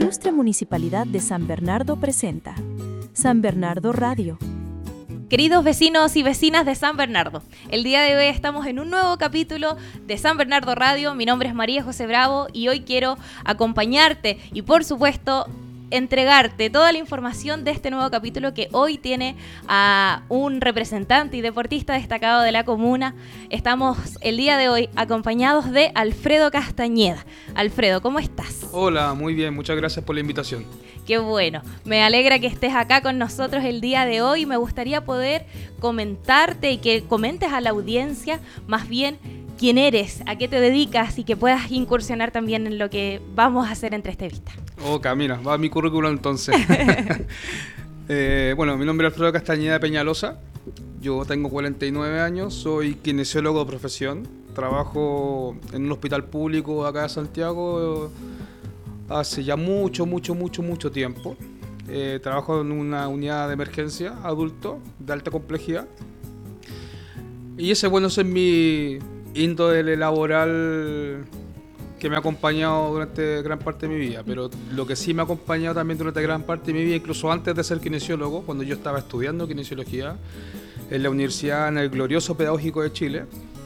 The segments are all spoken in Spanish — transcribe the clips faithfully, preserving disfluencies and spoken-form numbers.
Ilustre Municipalidad de San Bernardo presenta San Bernardo Radio. Queridos vecinos y vecinas de San Bernardo, el día de hoy estamos en un nuevo capítulo de San Bernardo Radio. Mi nombre es María José Bravo y hoy quiero acompañarte y, por supuesto, entregarte toda la información de este nuevo capítulo que hoy tiene a un representante y deportista destacado de la comuna. Estamos el día de hoy acompañados de Alfredo Castañeda. Alfredo, ¿cómo estás? Hola, muy bien, muchas gracias por la invitación. Qué bueno, me alegra que estés acá con nosotros el día de hoy. Me gustaría poder comentarte y que comentes a la audiencia más bien quién eres, a qué te dedicas y que puedas incursionar también en lo que vamos a hacer entre entrevista. Ok, mira, va mi currículum entonces. eh, bueno, mi nombre es Alfredo Castañeda Peñalosa, yo tengo cuarenta y nueve años, soy kinesiólogo de profesión, trabajo en un hospital público acá de Santiago hace ya mucho, mucho, mucho, mucho tiempo. Eh, trabajo en una unidad de emergencia adulto de alta complejidad y ese, bueno, ese es mi índole laboral que me ha acompañado durante gran parte de mi vida, pero lo que sí me ha acompañado también durante gran parte de mi vida, incluso antes de ser kinesiólogo, cuando yo estaba estudiando kinesiología en la Universidad, en el glorioso Pedagógico de Chile,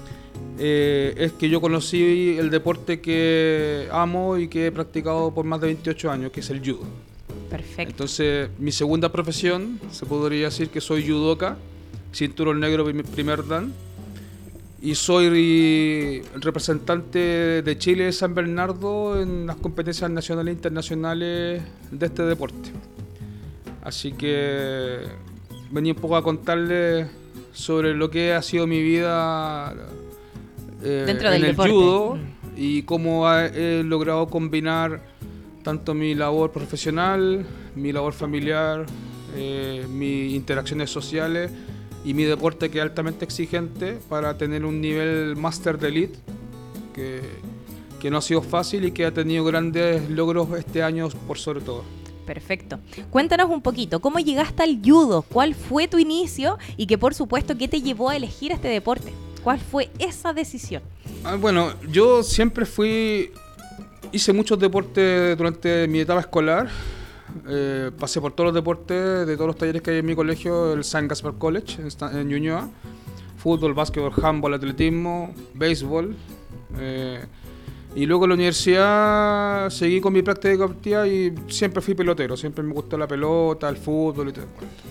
eh, es que yo conocí el deporte que amo y que he practicado por más de veintiocho años, que es el judo. Perfecto. Entonces, mi segunda profesión, se podría decir que soy judoka, cinturón negro primer dan, y soy representante de Chile de San Bernardo en las competencias nacionales e internacionales de este deporte. Así que venía un poco a contarles sobre lo que ha sido mi vida eh, dentro en del el deporte. judo y cómo he logrado combinar tanto mi labor profesional, mi labor familiar, eh, mis interacciones sociales y mi deporte, que es altamente exigente, para tener un nivel máster de elite que, que no ha sido fácil y que ha tenido grandes logros este año por sobre todo. Perfecto. Cuéntanos un poquito, ¿cómo llegaste al judo? ¿Cuál fue tu inicio? Y que, por supuesto, ¿qué te llevó a elegir este deporte? ¿Cuál fue esa decisión? Ah, bueno, yo siempre fui... Hice muchos deportes durante mi etapa escolar. Eh, pasé por todos los deportes de todos los talleres que hay en mi colegio, el San Gaspar College en, en Ñuñoa: fútbol, básquetbol, handball, atletismo, béisbol, eh, y luego en la universidad seguí con mi práctica deportiva y siempre fui pelotero, siempre me gustó la pelota, el fútbol y todo.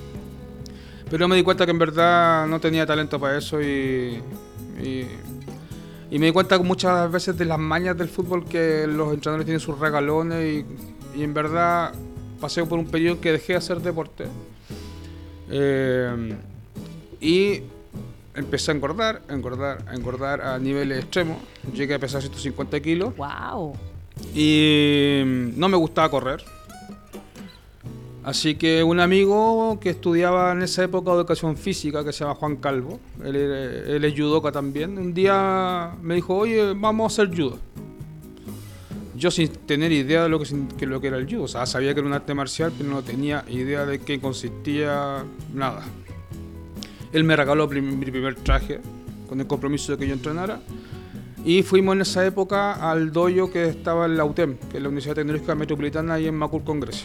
Pero me di cuenta que en verdad no tenía talento para eso y, y, y me di cuenta muchas veces de las mañas del fútbol, que los entrenadores tienen sus regalones y, y en verdad pasé por un periodo en que dejé de hacer deporte eh, y empecé a engordar, a engordar, a engordar a niveles extremos. Llegué a pesar ciento cincuenta kilos. ¡Wow! Y no me gustaba correr. Así que un amigo que estudiaba en esa época educación física, que se llama Juan Calvo, él, él es judoka también, un día me dijo: oye, vamos a hacer judo. Yo sin tener idea de lo que, que, lo que era el judo, o sea, sabía que era un arte marcial, pero no tenía idea de qué consistía, nada. Él me regaló prim- mi primer traje, con el compromiso de que yo entrenara, y fuimos en esa época al dojo que estaba en la U T E M, que es la Universidad Tecnológica Metropolitana, ahí en Macul, con Grecia.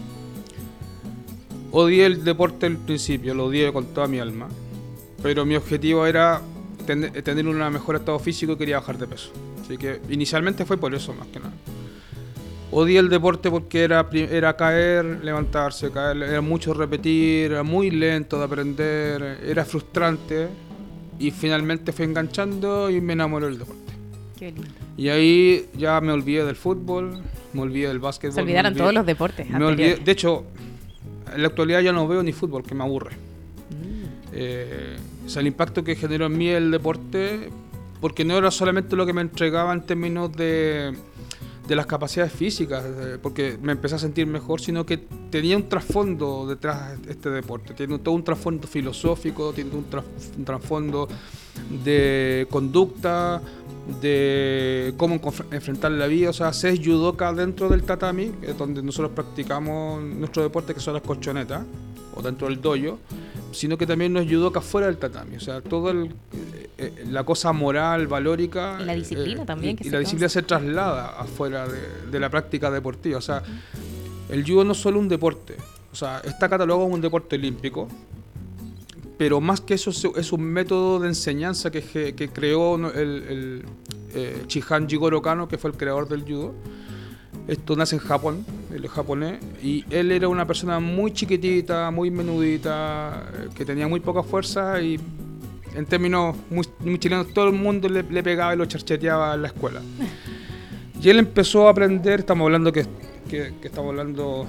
Odié el deporte al principio, lo odié con toda mi alma, pero mi objetivo era ten- tener un mejor estado físico y quería bajar de peso. Así que inicialmente fue por eso, más que nada. Odié el deporte porque era, era caer, levantarse, caer, era mucho repetir, era muy lento de aprender, era frustrante, y finalmente fui enganchando y me enamoré del deporte. Qué lindo. Y ahí ya me olvidé del fútbol, me olvidé del básquetbol. Se olvidaron todos los deportes me olvidé, anteriores. de hecho, en la actualidad ya no veo ni fútbol, que me aburre. Mm. Eh, o sea, el impacto que generó en mí el deporte, porque no era solamente lo que me entregaba en términos de, de las capacidades físicas, eh, porque me empecé a sentir mejor, sino que tenía un trasfondo detrás de este deporte, tiene todo un trasfondo filosófico, tiene un, tra- un trasfondo de conducta, de cómo conf- enfrentar la vida. O sea, ser judoka dentro del tatami, que es donde nosotros practicamos nuestro deporte, que son las colchonetas, o dentro del dojo, sino que también nos judoka fuera del tatami. O sea, toda eh, la cosa moral, valórica, y la disciplina eh, también y, que y se la disciplina causa. se traslada afuera de, de la práctica deportiva. O sea, el judo no es solo un deporte, o sea, está catalogado como un deporte olímpico, pero más que eso es un método de enseñanza que, que creó el, el eh, Shihan Jigoro Kano, que fue el creador del judo. Esto nace en Japón, él es japonés, y él era una persona muy chiquitita, muy menudita, que tenía muy poca fuerza y en términos muy, muy chilenos todo el mundo le, le pegaba y lo charcheteaba en la escuela. Y él empezó a aprender, estamos hablando que, que, que estamos hablando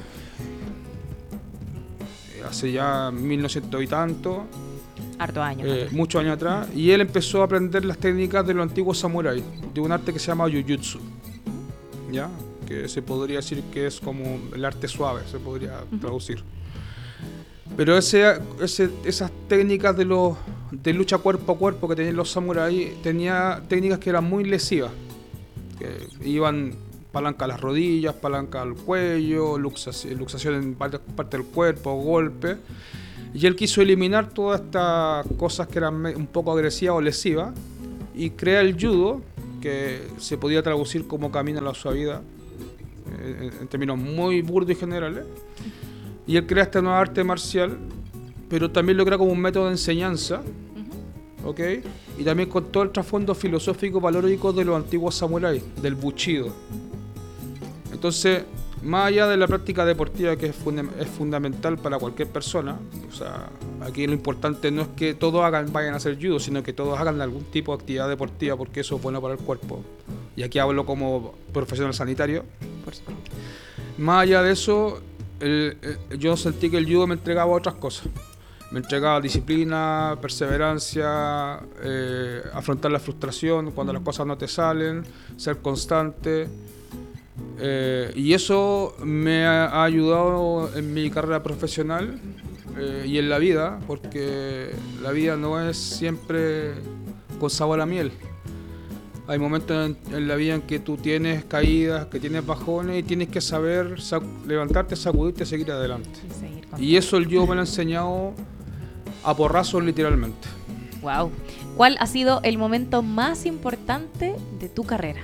hace ya mil novecientos y tanto, harto años, eh, muchos años atrás, y él empezó a aprender las técnicas de los antiguos samuráis, de un arte que se llama Jujutsu, ¿ya? Que se podría decir que es como el arte suave, se podría uh-huh. traducir. Pero ese, ese, esas técnicas de, los, de lucha cuerpo a cuerpo que tenían los samuráis, tenía técnicas que eran muy lesivas, que iban palanca a las rodillas, palanca al cuello, luxación, luxación en parte, parte del cuerpo, golpe. Y él quiso eliminar todas estas cosas que eran un poco agresivas o lesivas y crea el judo, que se podía traducir como camino a la suavidad, en, en términos muy burdos y generales. Y él crea esta nueva arte marcial, pero también lo crea como un método de enseñanza, ¿ok? Y también con todo el trasfondo filosófico valórico de los antiguos samuráis, del Bushido. Entonces, más allá de la práctica deportiva, que es, funda- es fundamental para cualquier persona, o sea, aquí lo importante no es que todos hagan, vayan a hacer judo, sino que todos hagan algún tipo de actividad deportiva, porque eso es bueno para el cuerpo. Y aquí hablo como profesional sanitario. Más allá de eso, el, el, yo sentí que el judo me entregaba otras cosas. Me entregaba disciplina, perseverancia, eh, afrontar la frustración cuando las cosas no te salen, ser constante. Eh, y eso me ha ayudado en mi carrera profesional eh, y en la vida, porque la vida no es siempre con sabor a miel. Hay momentos en, en la vida en que tú tienes caídas, que tienes bajones y tienes que saber sac- levantarte, sacudirte y seguir adelante. Y, seguir y eso el judo me lo ha enseñado a porrazos, literalmente. Wow. ¿Cuál ha sido el momento más importante de tu carrera?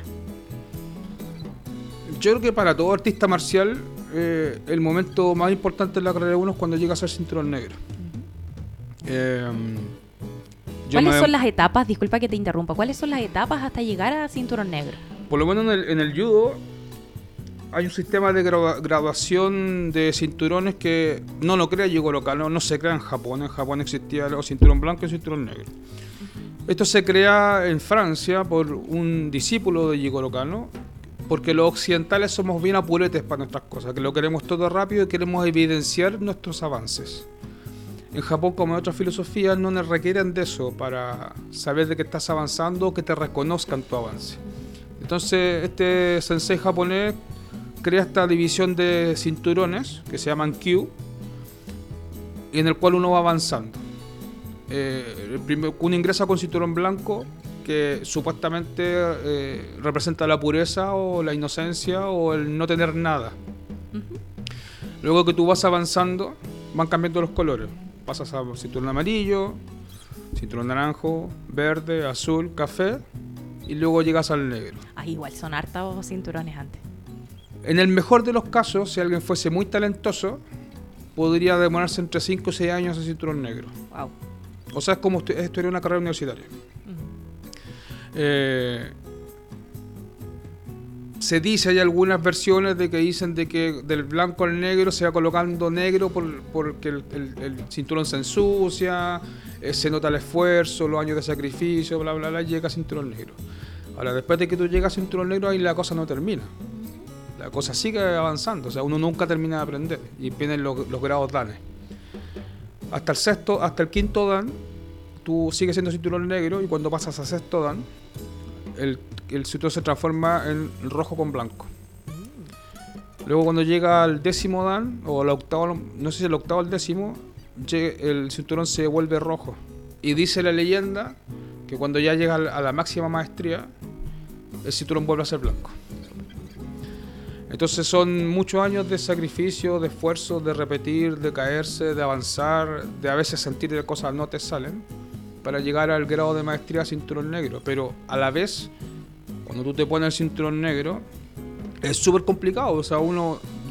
Yo creo que para todo artista marcial, eh, el momento más importante de la carrera de uno es cuando llega a ser cinturón negro. Uh-huh. Eh, ¿Cuáles me... son las etapas? Disculpa que te interrumpa. ¿Cuáles son las etapas hasta llegar a cinturón negro? Por lo menos en el, en el judo hay un sistema de gra- graduación de cinturones que no lo crea Jigoro Kano, no se crea en Japón. En Japón existía el cinturón blanco y cinturón negro. Uh-huh. Esto se crea en Francia por un discípulo de Jigoro Kano, porque los occidentales somos bien apuretes para nuestras cosas, que lo queremos todo rápido y queremos evidenciar nuestros avances. En Japón, como en otras filosofías, no nos requieren de eso para saber de que estás avanzando o que te reconozcan tu avance. Entonces, este sensei japonés crea esta división de cinturones que se llaman Kyu, en el cual uno va avanzando. Eh, el primer, uno ingresa con cinturón blanco, que supuestamente eh, representa la pureza o la inocencia o el no tener nada. Uh-huh. Luego que tú vas avanzando, van cambiando los colores. Pasas a cinturón amarillo, cinturón naranjo, verde, azul, café, y luego llegas al negro. Ah, igual son hartos cinturones antes. En el mejor de los casos, si alguien fuese muy talentoso, podría demorarse entre cinco y seis años en cinturón negro. Wow. O sea, es como estudiar una carrera universitaria. Eh, se dice, hay algunas versiones de que dicen de que del blanco al negro se va colocando negro por, porque el, el, el cinturón se ensucia, eh, se nota el esfuerzo, los años de sacrificio, bla bla bla, y llega a cinturón negro. Ahora, después de que tú llegas a cinturón negro, ahí la cosa no termina, la cosa sigue avanzando, o sea, uno nunca termina de aprender y vienen los, los grados danes. Hasta el sexto, hasta el quinto dan, tú sigues siendo cinturón negro, y cuando pasas a sexto dan, el, el cinturón se transforma en rojo con blanco. Luego cuando llega al décimo dan, o al octavo, no sé si el octavo o el décimo, el cinturón se vuelve rojo. Y dice la leyenda que cuando ya llega a la máxima maestría, el cinturón vuelve a ser blanco. Entonces son muchos años de sacrificio, de esfuerzo, de repetir, de caerse, de avanzar, de a veces sentir que cosas no te salen, para llegar al grado de maestría cinturón negro. Pero a la vez, cuando tú te pones el cinturón negro, es súper complicado. O sea, uno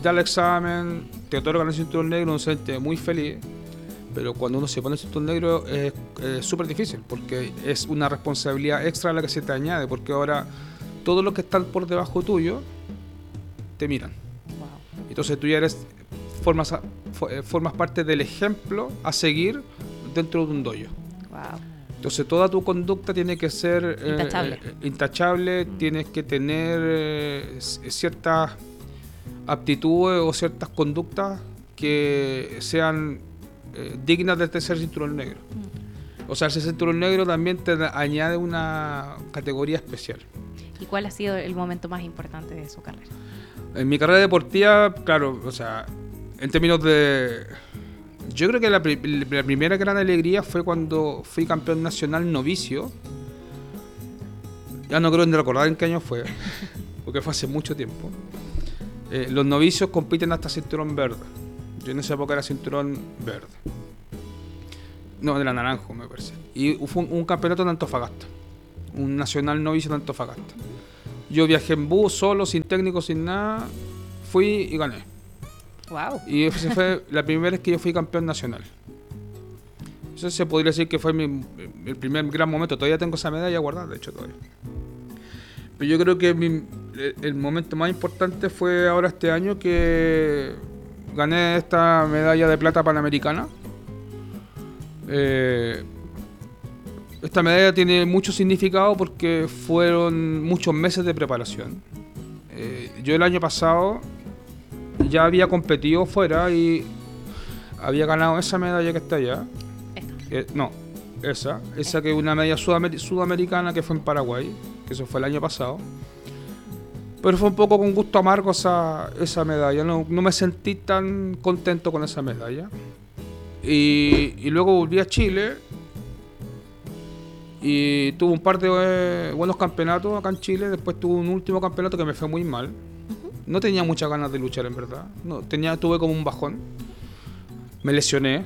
da el examen, te otorgan el cinturón negro, uno se siente muy feliz, pero cuando uno se pone el cinturón negro es súper difícil, porque es una responsabilidad extra a la que se te añade, porque ahora todos los que están por debajo tuyo te miran. Wow. Entonces tú ya eres, formas, formas parte del ejemplo a seguir dentro de un dojo. Wow. Entonces toda tu conducta tiene que ser intachable, eh, intachable mm. tienes que tener eh, ciertas aptitudes o ciertas conductas que sean eh, dignas de este ser cinturón negro. Mm. O sea, ese cinturón negro también te añade una categoría especial. ¿Y cuál ha sido el momento más importante de su carrera? En mi carrera deportiva, claro, o sea, en términos de... Yo creo que la, la primera gran alegría fue cuando fui campeón nacional novicio. Ya no creo ni recordar en qué año fue, porque fue hace mucho tiempo. Eh, los novicios compiten hasta cinturón verde. Yo en esa época era cinturón verde. No, era naranjo, me parece. Y fue un, un campeonato en Antofagasta. Un nacional novicio en Antofagasta. Yo viajé en bus, solo, sin técnico, sin nada. Fui y gané. Wow. Y esa fue la primera vez que yo fui campeón nacional. Eso se podría decir que fue mi, el primer gran momento. Todavía tengo esa medalla guardada, de hecho, todavía. Pero yo creo que mi, el, el momento más importante fue ahora este año que gané esta medalla de plata panamericana. Eh, esta medalla tiene mucho significado porque fueron muchos meses de preparación. Eh, yo el año pasado ya había competido fuera y había ganado esa medalla que está allá. Eh, no, esa. Esa que es una medalla sudamer- sudamericana que fue en Paraguay, que eso fue el año pasado. Pero fue un poco con gusto amargo esa, esa medalla. No, no me sentí tan contento con esa medalla. Y, y luego volví a Chile y tuve un par de eh, buenos campeonatos acá en Chile. Después tuve un último campeonato que me fue muy mal. No tenía muchas ganas de luchar, en verdad. No, tenía, tuve como un bajón. Me lesioné.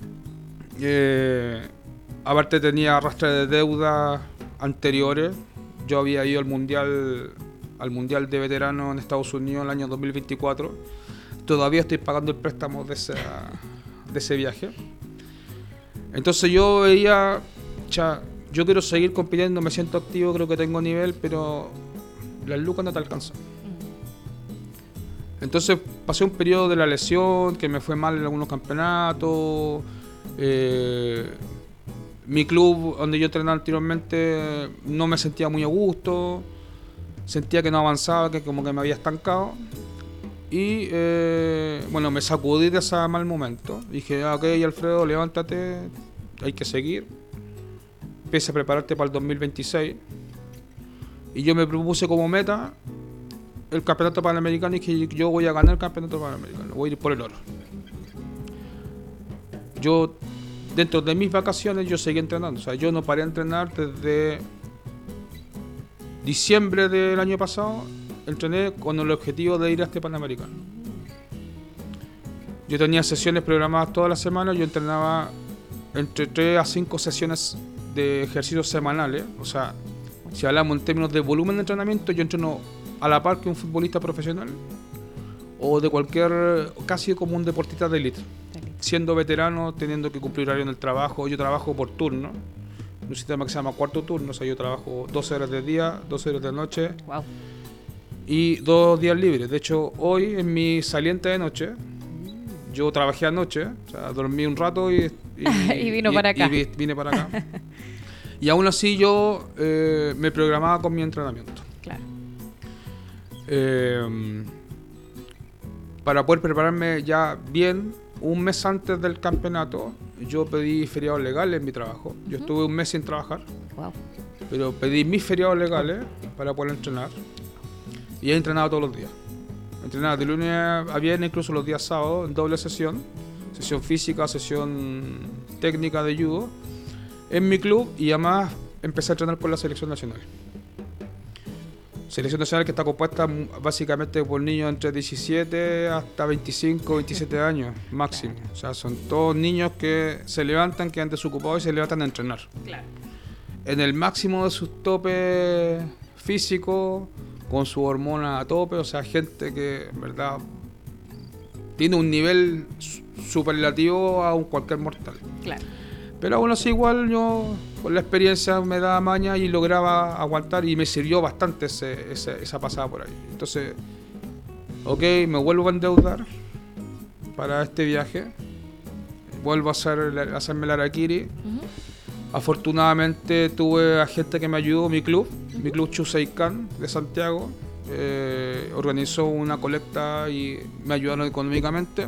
Eh, aparte tenía arrastre de deudas anteriores. Yo había ido al mundial, al mundial de veteranos en Estados Unidos el año dos mil veinticuatro. Todavía estoy pagando el préstamo de, esa, de ese viaje. Entonces yo veía, cha, yo quiero seguir compitiendo, me siento activo, creo que tengo nivel, pero las lucas no te alcanzan. Entonces pasé un periodo de la lesión, que me fue mal en algunos campeonatos. Eh, mi club donde yo entrenaba anteriormente no me sentía muy a gusto. Sentía que no avanzaba, que como que me había estancado. Y eh, bueno, me sacudí de ese mal momento. Dije, ah, ok, Alfredo, levántate, hay que seguir. Empieza a prepararte para el dos mil veintiséis. Y yo me propuse como meta el campeonato panamericano y que yo voy a ganar el campeonato panamericano, voy a ir por el oro. Yo, dentro de mis vacaciones, yo seguí entrenando, o sea, yo no paré a entrenar desde diciembre del año pasado, entrené con el objetivo de ir a este panamericano. Yo tenía sesiones programadas todas las semanas, yo entrenaba entre tres a cinco sesiones de ejercicios semanales, o sea, si hablamos en términos de volumen de entrenamiento, yo entreno a la par que un futbolista profesional o de cualquier, casi como un deportista de élite, siendo veterano, teniendo que cumplir horario en el trabajo. Yo trabajo por turno, un sistema que se llama cuarto turno, o sea, yo trabajo doce horas de día, doce horas de noche. Wow. Y dos días libres. De hecho, hoy en mi saliente de noche, yo trabajé anoche, o sea, dormí un rato y, y, y vino y, para acá. Y vine para acá. Y aún así yo eh, me programaba con mi entrenamiento. Claro. Eh, para poder prepararme ya bien, un mes antes del campeonato, yo pedí feriados legales en mi trabajo. Yo uh-huh. estuve un mes sin trabajar, wow. pero pedí mis feriados legales para poder entrenar. Y he entrenado todos los días. Entrenaba de lunes a viernes, incluso los días sábados, en doble sesión. Sesión física, sesión técnica de judo, en mi club, y además empecé a entrenar por la selección nacional. Selección nacional que está compuesta básicamente por niños entre diecisiete hasta veinticinco, veintisiete años máximo. Claro. O sea, son todos niños que se levantan, quedan desocupados y se levantan a entrenar. Claro. En el máximo de sus topes físicos, con su hormona a tope, o sea, gente que en verdad tiene un nivel superlativo a un cualquier mortal. Claro. Pero aún así igual yo con la experiencia me daba maña y lograba aguantar y me sirvió bastante ese, ese, esa pasada por ahí. Entonces, ok, me vuelvo a endeudar para este viaje. Vuelvo a, hacer, a hacerme el harakiri. Uh-huh. Afortunadamente tuve a gente que me ayudó, mi club, uh-huh. mi club Chuseikan de Santiago. Eh, organizó una colecta y me ayudaron económicamente.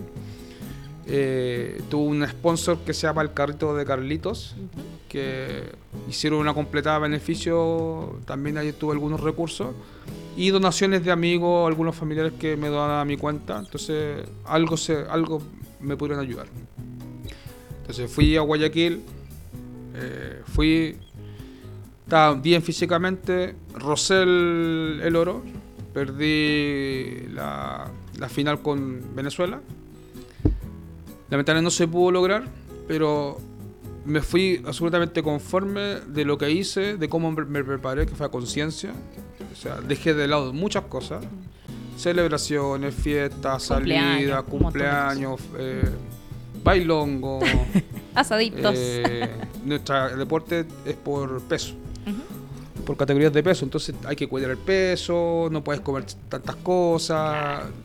Eh, tuve un sponsor que se llama el Carrito de Carlitos, uh-huh. que hicieron una completada beneficio, también ahí tuve algunos recursos y donaciones de amigos, algunos familiares que me donaban a mi cuenta, entonces algo, se, algo me pudieron ayudar. Entonces fui a Guayaquil, eh, fui, estaba bien físicamente, rocé el, el oro, perdí la, la final con Venezuela. Lamentablemente no se pudo lograr, pero me fui absolutamente conforme de lo que hice, de cómo me preparé, que fue a conciencia. O sea, dejé de lado muchas cosas. Celebraciones, fiestas, salidas, cumpleaños, eh, bailongo. Asaditos. Eh, nuestro deporte es por peso. Uh-huh. Por categorías de peso. Entonces hay que cuidar el peso, no puedes comer tantas cosas. Claro.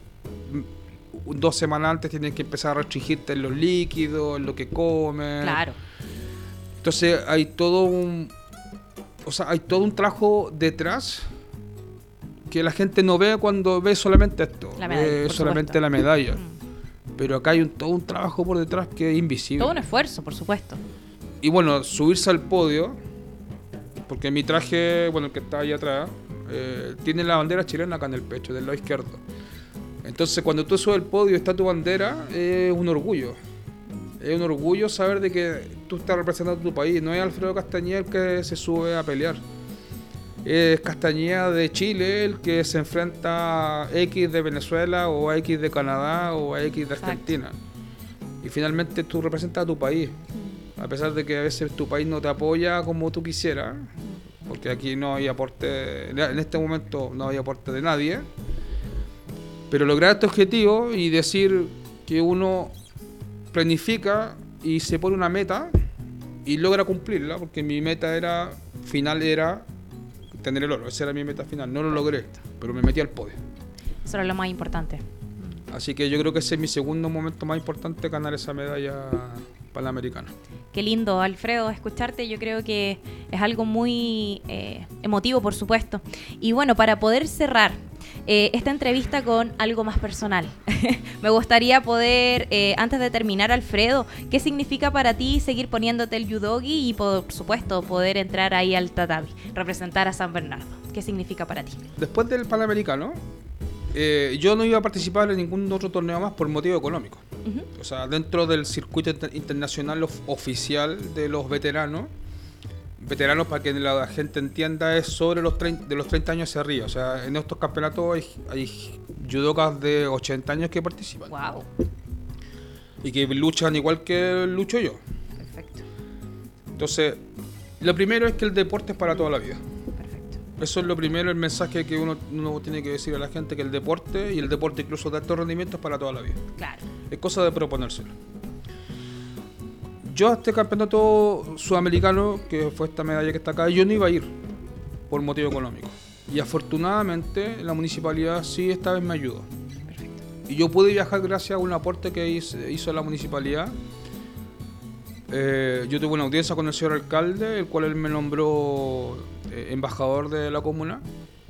Dos semanas antes tienes que empezar a restringirte en los líquidos, en lo que comes. Claro. Entonces hay todo un, o sea, hay todo un trabajo detrás que la gente no ve cuando ve solamente esto, la medalla, ve solamente supuesto. La medalla. Mm. Pero acá hay un, todo un trabajo por detrás que es invisible. Todo un esfuerzo, por supuesto. Y bueno, subirse al podio, porque mi traje, bueno, el que está ahí atrás, eh, tiene la bandera chilena acá en el pecho, del lado izquierdo. Entonces, cuando tú subes al podio y está tu bandera, es un orgullo. Es un orgullo saber de que tú estás representando a tu país. No es Alfredo Castañeda el que se sube a pelear. Es Castañeda de Chile el que se enfrenta a X de Venezuela o a X de Canadá o a X de Argentina. Exacto. Y finalmente tú representas a tu país. A pesar de que a veces tu país no te apoya como tú quisieras, porque aquí no hay aporte, en este momento no hay aporte de nadie. Pero lograr este objetivo y decir que uno planifica y se pone una meta y logra cumplirla, porque mi meta era final era tener el oro, esa era mi meta final, no lo logré, pero me metí al podio. Eso era lo más importante. Así que yo creo que ese es mi segundo momento más importante, ganar esa medalla panamericana. Qué lindo, Alfredo, escucharte. Yo creo que es algo muy eh, emotivo, por supuesto. Y bueno, para poder cerrar eh, esta entrevista con algo más personal, me gustaría poder, eh, antes de terminar, Alfredo, ¿qué significa para ti seguir poniéndote el judogi y, por supuesto, poder entrar ahí al tatami, representar a San Bernardo? ¿Qué significa para ti? Después del Panamericano, eh, yo no iba a participar en ningún otro torneo más por motivo económico. Uh-huh. O sea, dentro del circuito inter- internacional of- oficial de los veteranos, veteranos para que la gente entienda, es sobre los treinta, de los treinta años hacia arriba. O sea, en estos campeonatos hay, hay judokas de ochenta años que participan. Wow. Y que luchan igual que lucho yo. Perfecto. Entonces, lo primero es que el deporte es para toda la vida. Perfecto. Eso es lo primero, el mensaje que uno, uno tiene que decir a la gente, que el deporte, y el deporte incluso de alto rendimiento, es para toda la vida. Claro. Es cosa de proponérselo. Yo a este campeonato sudamericano, que fue esta medalla que está acá, yo no iba a ir por motivo económico. Y afortunadamente la municipalidad sí esta vez me ayudó. Perfecto. Y yo pude viajar gracias a un aporte que hizo, hizo la municipalidad. Eh, yo tuve una audiencia con el señor alcalde, el cual él me nombró eh, embajador de la comuna.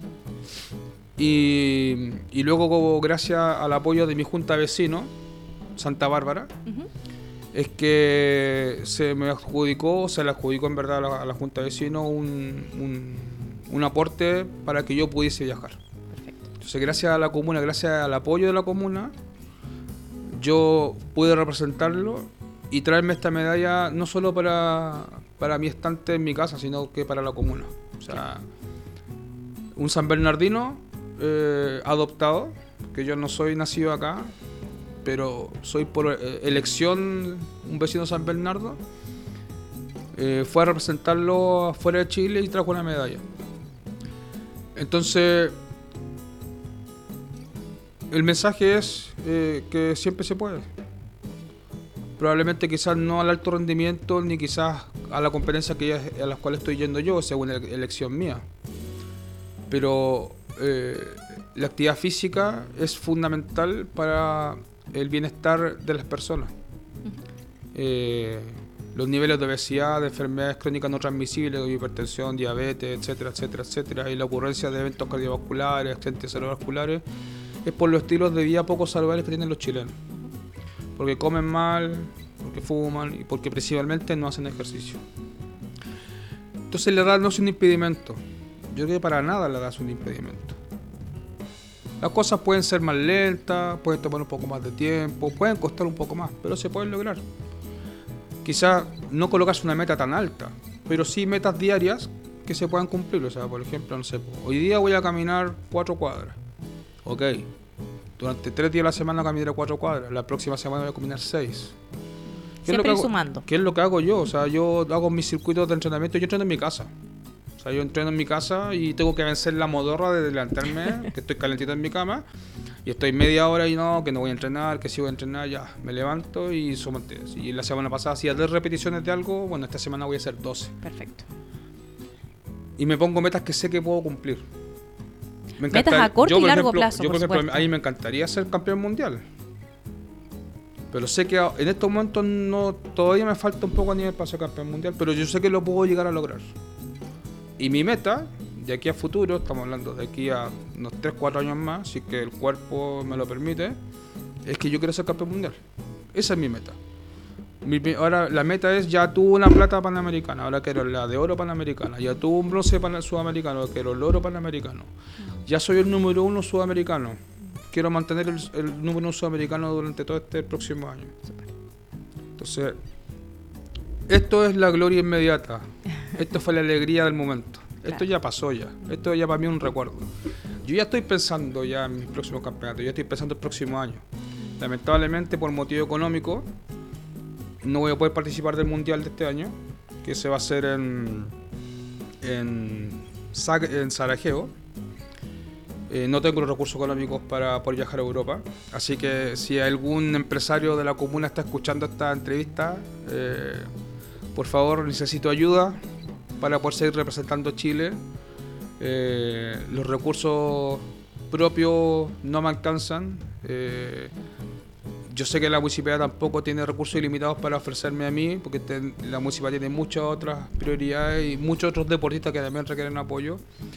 Y, y luego, gracias al apoyo de mi junta de vecinos, Santa Bárbara, uh-huh. es que se me adjudicó, se le adjudicó en verdad a la, a la junta de vecinos un, un, un aporte para que yo pudiese viajar. Perfecto. Entonces, gracias a la comuna, gracias al apoyo de la comuna, yo pude representarlo y traerme esta medalla no solo para, para mi estante en mi casa, sino que para la comuna. O sea, un San Bernardino eh, adoptado, que yo no soy nacido acá, pero soy por eh, elección un vecino de San Bernardo, eh, fue a representarlo afuera de Chile y trajo una medalla. Entonces, el mensaje es, eh, que siempre se puede. Probablemente quizás no al alto rendimiento ni quizás a la competencia que ya, a las cuales estoy yendo yo, según ele- elección mía. Pero eh, la actividad física es fundamental para el bienestar de las personas. Eh, los niveles de obesidad, de enfermedades crónicas no transmisibles, de hipertensión, diabetes, etcétera, etcétera, etcétera, y la ocurrencia de eventos cardiovasculares, accidentes cerebrovasculares, es por los estilos de vida poco saludables que tienen los chilenos. Porque comen mal, porque fuman y porque principalmente no hacen ejercicio. Entonces la edad no es un impedimento. Yo creo que para nada la edad es un impedimento. Las cosas pueden ser más lentas, pueden tomar un poco más de tiempo, pueden costar un poco más, pero se pueden lograr. Quizás no colocarse una meta tan alta, pero sí metas diarias que se puedan cumplir. O sea, por ejemplo, no sé, hoy día voy a caminar cuatro cuadras. Ok. Durante tres días a la semana caminaré cuatro cuadras. La próxima semana voy a caminar seis. Siempre ir sumando. ¿Qué es lo que hago yo? O sea, yo hago mis circuitos de entrenamiento. Yo entreno en mi casa. O sea, yo entreno en mi casa y tengo que vencer la modorra de levantarme, que estoy calentito en mi cama. Y estoy media hora y no, que no voy a entrenar, que sí voy a entrenar, ya. Me levanto y sumo tres. Y la semana pasada hacía tres repeticiones de algo. Bueno, esta semana voy a hacer doce. Perfecto. Y me pongo metas que sé que puedo cumplir. Me metas a corto yo, y largo ejemplo, plazo, yo, por, por ejemplo, supuesto. ahí me encantaría ser campeón mundial. Pero sé que en estos momentos no, todavía me falta un poco a nivel para ser campeón mundial, pero yo sé que lo puedo llegar a lograr. Y mi meta, de aquí a futuro, estamos hablando de aquí a unos tres cuatro años más, si que el cuerpo me lo permite, es que yo quiero ser campeón mundial. Esa es mi meta. Mi, ahora la meta es, ya tuve una plata panamericana, ahora quiero la de oro panamericana, ya tuve un bronce pan, sudamericano, quiero el oro panamericano, ya soy el número uno sudamericano, quiero mantener el, el número uno sudamericano durante todo este próximo año. Entonces, esto es la gloria inmediata, esto fue la alegría del momento, esto claro. Ya pasó ya, esto ya para mí es un recuerdo. Yo ya estoy pensando ya en mis próximos campeonatos, ya estoy pensando el próximo año. Lamentablemente por motivo económico no voy a poder participar del mundial de este año, que se va a hacer en en, en Sarajevo. Eh, no tengo los recursos económicos para poder viajar a Europa, así que si algún empresario de la comuna está escuchando esta entrevista, eh, por favor, necesito ayuda para poder seguir representando a Chile. Eh, los recursos propios no me alcanzan. Eh, Yo sé que la municipalidad tampoco tiene recursos ilimitados para ofrecerme a mí, porque ten, la municipalidad tiene muchas otras prioridades y muchos otros deportistas que también requieren apoyo.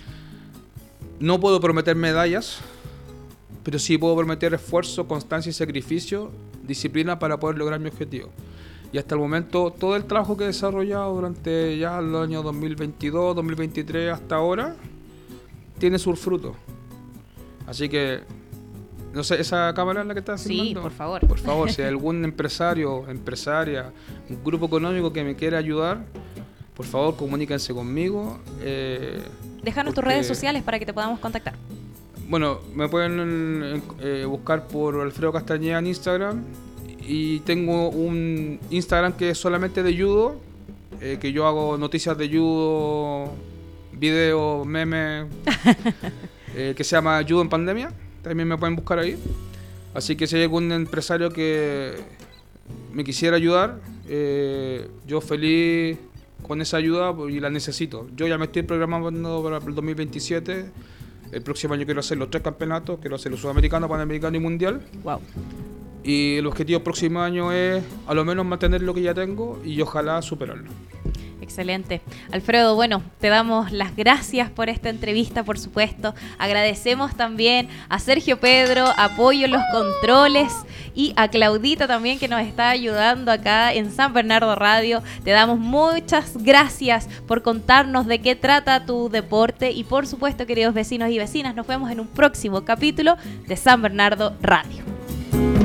No puedo prometer medallas, pero sí puedo prometer esfuerzo, constancia y sacrificio, disciplina para poder lograr mi objetivo. Y hasta el momento, todo el trabajo que he desarrollado durante ya el año dos mil veintidós, dos mil veintitrés hasta ahora, tiene sus frutos. Así que... No sé, ¿esa cámara es la que está filmando? Sí, por favor. Por favor, si hay algún empresario, empresaria, un grupo económico que me quiera ayudar, por favor, comuníquense conmigo. Eh, Déjanos tus redes sociales para que te podamos contactar. Bueno, me pueden eh, buscar por Alfredo Castañeda en Instagram. Y tengo un Instagram que es solamente de judo, eh, que yo hago noticias de judo, videos, memes, eh, que se llama Judo en Pandemia. También me pueden buscar ahí. Así que si hay algún empresario que me quisiera ayudar, eh, yo feliz con esa ayuda y la necesito. Yo ya me estoy programando para el dos mil veintisiete. El próximo año quiero hacer los tres campeonatos. Quiero hacer el sudamericano, panamericano y mundial. Wow. Y el objetivo del próximo año es a lo menos mantener lo que ya tengo y ojalá superarlo. Excelente. Alfredo, bueno, te damos las gracias por esta entrevista, por supuesto. Agradecemos también a Sergio Pedro, apoyo en los controles, y a Claudita también, que nos está ayudando acá en San Bernardo Radio. Te damos muchas gracias por contarnos de qué trata tu deporte y, por supuesto, queridos vecinos y vecinas, nos vemos en un próximo capítulo de San Bernardo Radio.